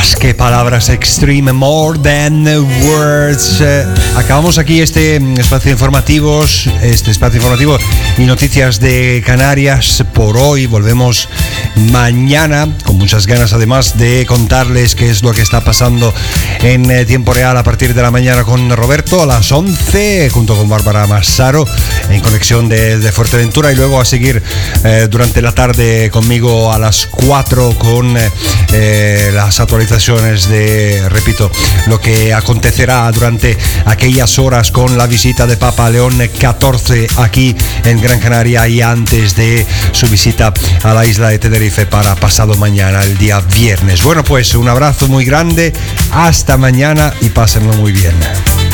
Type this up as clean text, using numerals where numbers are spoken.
Más que palabras, Extreme, More Than Words. Acabamos aquí este espacio informativo y noticias de Canarias por hoy. Volvemos mañana con muchas ganas, además de contarles qué es lo que está pasando en tiempo real a partir de la mañana con Roberto a las 11, junto con Bárbara Massaro en conexión de Fuerteventura, y luego a seguir durante la tarde conmigo a las 4 con las actualizaciones de, repito, lo que acontecerá durante aquellas horas con la visita de Papa León XIV aquí en Gran Canaria y antes de su visita a la isla de Tenerife para pasado mañana, el día viernes. Bueno, pues un abrazo muy grande, hasta mañana y pásenlo muy bien.